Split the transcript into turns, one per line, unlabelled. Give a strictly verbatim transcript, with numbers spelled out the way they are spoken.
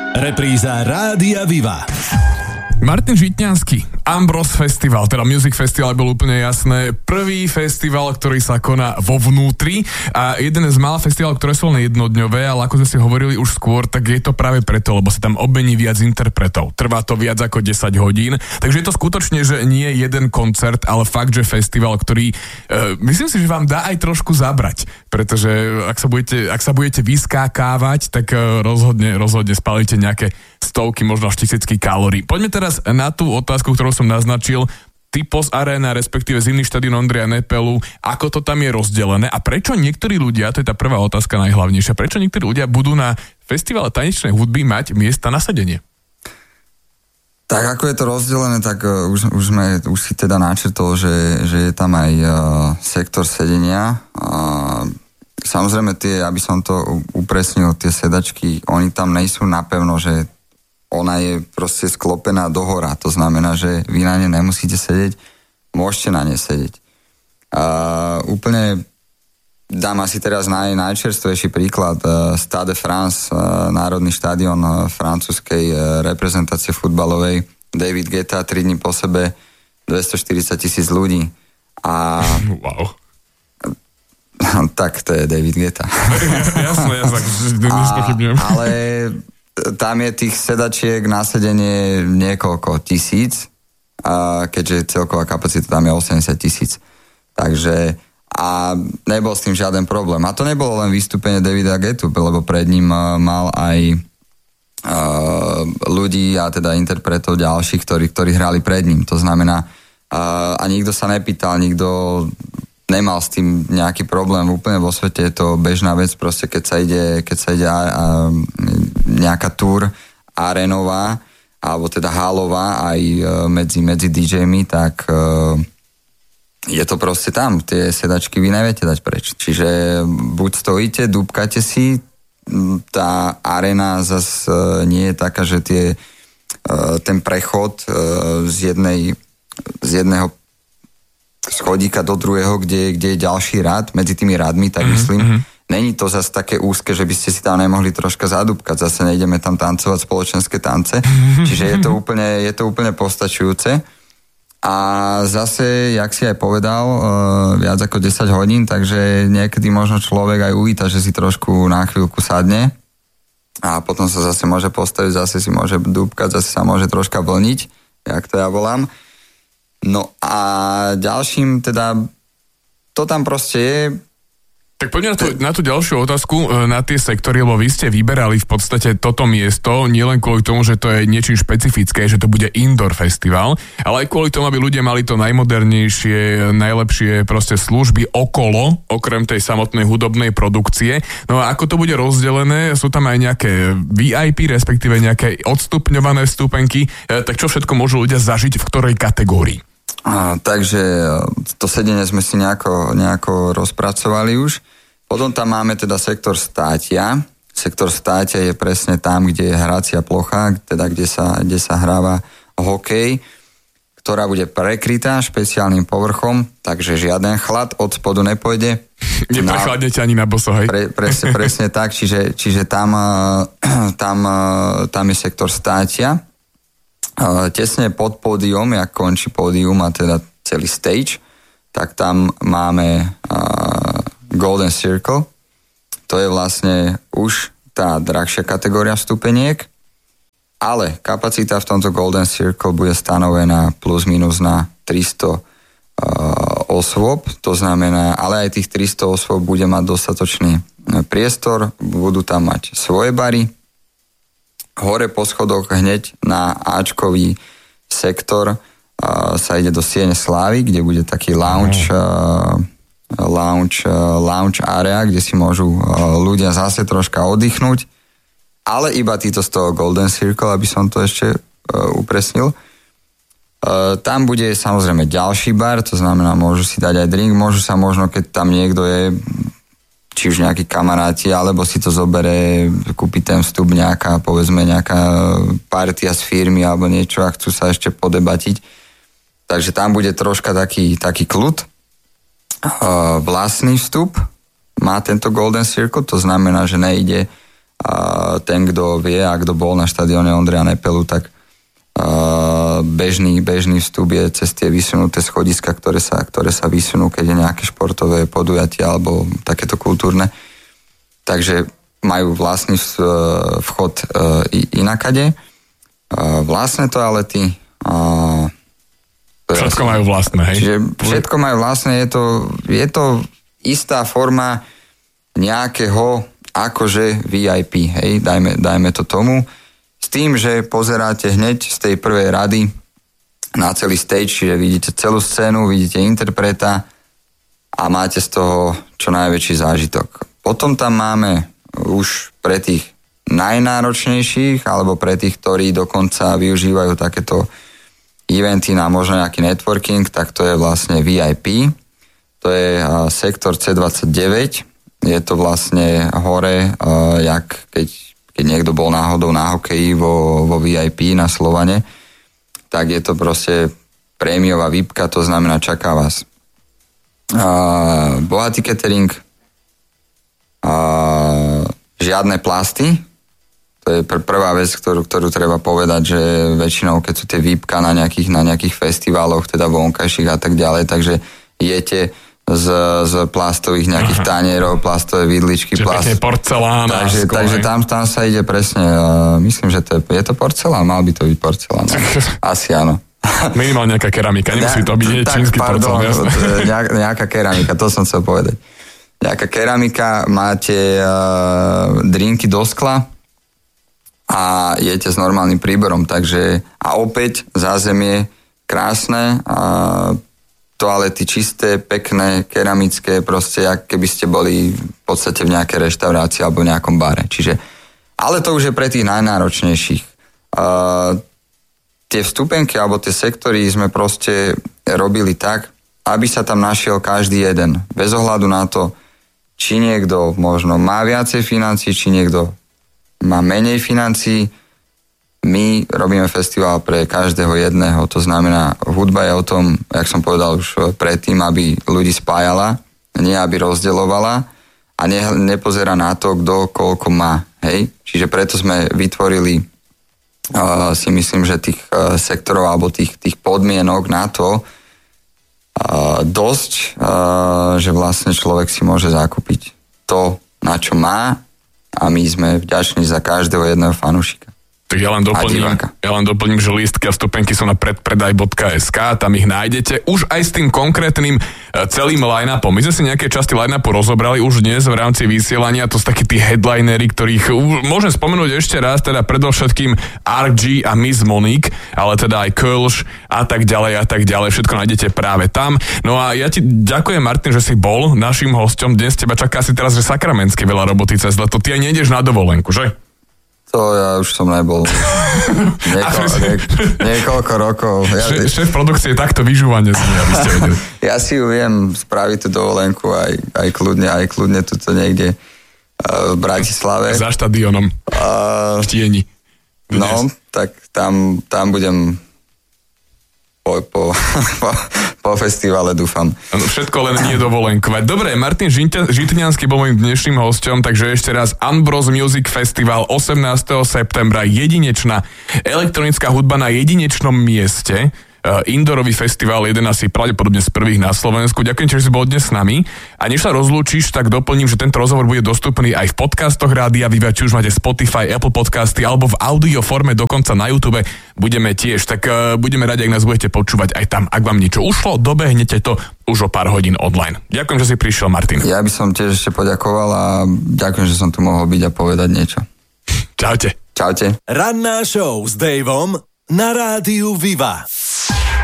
Repríza Rádia Viva.
Martin Žitňanský, Ambros Festival, teda Music Festival, bol úplne jasné. Prvý festival, ktorý sa koná vo vnútri a jeden z mála festivalov, ktoré sú len jednodňové, ale ako sme si hovorili už skôr, tak je to práve preto, lebo sa tam obmení viac interpretov. Trvá to viac ako desať hodín, takže je to skutočne, že nie jeden koncert, ale fakt, že festival, ktorý uh, myslím si, že vám dá aj trošku zabrať, pretože ak sa budete, ak sa budete vyskákávať, tak uh, rozhodne, rozhodne spálite nejaké stovky, možno až tisícky kalórií. Poďme teraz na tú otázku, ktorú som naznačil. Typos Arena, respektíve zimný štadión Ondreja Nepelu, ako to tam je rozdelené a prečo niektorí ľudia, to je tá prvá otázka najhlavnejšia, prečo niektorí ľudia budú na festivale tanečnej hudby mať miesta na sedenie?
Tak ako je to rozdelené, tak uh, už, už, sme, už si teda načrtol, že, že je tam aj uh, sektor sedenia. Uh, samozrejme tie, aby som to upresnil, tie sedačky, oni tam nejsú napevno, že ona je proste sklopená dohora. To znamená, že vy na ne nemusíte sedieť, môžete na ne sedieť. Uh, úplne dám asi teraz naj, najčerstvejší príklad. Uh, Stade de France, uh, národný štadión uh, francúzskej uh, reprezentácie futbalovej. David Guetta, tri dni po sebe, dvestoštyridsať tisíc ľudí. A...
Wow.
Tak to je David Guetta.
Jasné, jasné.
Ale tam je tých sedačiek na sedenie niekoľko tisíc, a keďže celková kapacita tam je osemdesiat tisíc. Takže a nebol s tým žiaden problém. A to nebolo len vystúpenie Davida Guettu, lebo pred ním mal aj uh, ľudí a teda interpretov ďalších, ktorí, ktorí hrali pred ním. To znamená, uh, a nikto sa nepýtal, nikto nemal s tým nejaký problém. Úplne vo svete je to bežná vec, proste keď sa ide, keď sa ide a, a, nejaká túr arénová, alebo teda hálová aj medzi, medzi DJmi, tak uh, je to proste tam. Tie sedačky vy neviete dať preč. Čiže buď stojíte, dúbkate si, tá aréna zase uh, nie je taká, že tie, uh, ten prechod uh, z jednej z jedného schodíka do druhého, kde, kde je ďalší rad, medzi tými radmi, tak mm-hmm. myslím, není to zase také úzke, že by ste si tam nemohli troška zadúbkať, zase nejdeme tam tancovať spoločenské tance, čiže je to úplne, je to úplne postačujúce. A zase, jak si aj povedal, uh, viac ako desať hodín, takže niekedy možno človek aj uvíta, že si trošku na chvíľku sadne a potom sa zase môže postaviť, zase si môže dúbkať, zase sa môže troška vlniť, jak to ja volám. No a ďalším teda, to tam proste je.
Tak poďme na tú, na tú ďalšiu otázku, na tie sektory, lebo vy ste vyberali v podstate toto miesto, nielen kvôli tomu, že to je niečím špecifické, že to bude indoor festival, ale aj kvôli tomu, aby ľudia mali to najmodernejšie, najlepšie proste služby okolo, okrem tej samotnej hudobnej produkcie. No a ako to bude rozdelené, sú tam aj nejaké vé í pé, respektíve nejaké odstupňované vstupenky, tak čo všetko môžu ľudia zažiť v ktorej kategórii?
A, takže to sedenie sme si nejako, nejako rozpracovali už. Potom tam máme teda sektor státia. Sektor státia je presne tam, kde je hracia plocha, teda kde sa, kde sa hráva hokej, ktorá bude prekrytá špeciálnym povrchom, takže žiaden chlad od spodu nepôjde.
Neprechladnete ani na boso, hej?
Pre, presne, presne tak, čiže, čiže tam, tam, tam je sektor státia. Tesne pod pódium, jak končí pódium a teda celý stage, tak tam máme uh, Golden Circle. To je vlastne už tá drahšia kategória vstupeniek, ale kapacita v tomto Golden Circle bude stanovená plus minus na tristo uh, osôb, to znamená, ale aj tých tristo osôb bude mať dostatočný priestor, budú tam mať svoje bary. Hore po schodoch hneď na Ačkový sektor uh, sa ide do Siene Slávy, kde bude taký lounge, uh, lounge, uh, lounge area, kde si môžu uh, ľudia zase troška oddychnúť, ale iba títo z toho Golden Circle, aby som to ešte uh, upresnil. Uh, tam bude samozrejme ďalší bar, to znamená, môžu si dať aj drink, môžu sa možno, keď tam niekto je, či už nejakí kamaráti, alebo si to zobere, kúpi ten vstup nejaká, povedzme nejaká partia z firmy alebo niečo a chcú sa ešte podebatiť. Takže tam bude troška taký, taký kľud. Uh, vlastný vstup má tento Golden Circle, to znamená, že nejde ten, kto vie a kto bol na štadióne Ondreja Nepelu, tak uh, bežný, bežný vstup je cez tie vysunuté schodiska, ktoré sa, ktoré sa vysunú, keď je nejaké športové podujatie alebo takéto kultúrne. Takže majú vlastný vchod uh, inakade. Uh, vlastné toalety. Uh,
všetko majú vlastné, hej?
Čiže všetko majú vlastné. Je to, je to istá forma nejakého akože vé í pé, hej, dajme, dajme to tomu, s tým, že pozeráte hneď z tej prvej rady na celý stage, čiže vidíte celú scénu, vidíte interpreta a máte z toho čo najväčší zážitok. Potom tam máme už pre tých najnáročnejších, alebo pre tých, ktorí dokonca využívajú takéto eventy na možno nejaký networking, tak to je vlastne vé í pé, to je sektor cé dvadsaťdeväť. Je to vlastne hore, uh, jak keď, keď niekto bol náhodou na hokeji vo, vo vé í pé na Slovane, tak je to proste prémiová výpka, to znamená čaká vás uh, bohatý catering, uh, žiadne plasty, to je pr- prvá vec, ktorú, ktorú treba povedať, že väčšinou, keď sú tie výpka na nejakých, na nejakých festivaloch, teda vonkajších a tak ďalej, takže jete z, z plastových nejakých tanierov, plastové vidličky.
Čiže
plast...
pekne porcelán.
Takže, takže tam, tam sa ide presne, uh, myslím, že to je, je to porcelán, mal by to byť porcelán. Asi áno.
Minimálne nejaká keramika, nemusí to byť
tak,
čínsky
pardon,
porcelán.
Nejak, nejaká keramika, to som chcel povedať. Nejaká keramika, máte uh, drinky do skla a jete s normálnym príborom, takže a opäť zázemie krásne a toalety čisté, pekné, keramické, proste, jak keby ste boli v podstate v nejakej reštaurácii alebo v nejakom bare. Čiže, ale to už je pre tých najnáročnejších. Uh, tie vstupenky alebo tie sektory sme proste robili tak, aby sa tam našiel každý jeden. Bez ohľadu na to, či niekto možno má viacej financií, či niekto má menej financií. My robíme festival pre každého jedného, to znamená, hudba je o tom, jak som povedal už predtým, aby ľudí spájala, nie aby rozdeľovala a ne, nepozerá na to, kto koľko má, hej? Čiže preto sme vytvorili uh, si myslím, že tých uh, sektorov alebo tých, tých podmienok na to uh, dosť, uh, že vlastne človek si môže zakúpiť to, na čo má a my sme vďační za každého jedného fanúšika.
Tak ja len doplním, ja len doplním, že lístky a vstupenky sú na predpredaj bodka es ká, tam ich nájdete už aj s tým konkrétnym celým line-upom. My sme si nejaké časti line-upu rozobrali už dnes v rámci vysielania, to sú takí tí headlinery, ktorých môžem spomenúť ešte raz, teda predovšetkým er gé a Miss Monique, ale teda aj Kölsch a tak ďalej a tak ďalej, všetko nájdete práve tam. No a ja ti ďakujem, Martin, že si bol našim hosťom, dnes teba čaká si teraz, že sakramentsky veľa roboty cez leto, ty aj nejdeš na dovolenku, že?
To ja už som nebol nieko, niek, niekoľko rokov. Ja,
šéf, šéf produkcie takto vyžúvanie znie, aby ste vedeli.
Ja si ju viem spraviť tú dovolenku aj, aj kľudne, aj kľudne tuto niekde uh, v Bratislave.
Za štadiónom. Uh, v tieni. Dnes.
No, tak tam, tam budem po, po, po, po festivale, dúfam.
Ano, všetko len nie dovolenkovať. Dobre, Martin Žitňanský bol môjim dnešným hosťom, takže ešte raz Ambrose Music Festival osemnásteho septembra, jedinečná elektronická hudba na jedinečnom mieste. Uh, indoorový festival, jeden asi pravdepodobne z prvých na Slovensku. Ďakujem, že si bol dnes s nami. A než sa rozlúčiš, tak doplním, že tento rozhovor bude dostupný aj v podcastoch Rádia Viva, či už máte Spotify, Apple podcasty, alebo v audio forme dokonca na YouTube budeme tiež. Tak uh, budeme radi, ak nás budete počúvať aj tam. Ak vám niečo ušlo, dobehnete to už o pár hodín online. Ďakujem, že si prišiel, Martin.
Ja by som tiež ešte poďakoval a ďakujem, že som tu mohol byť a povedať niečo.
Čaute.
Čaute.
Ranná show s Daveom na Rádiu Viva.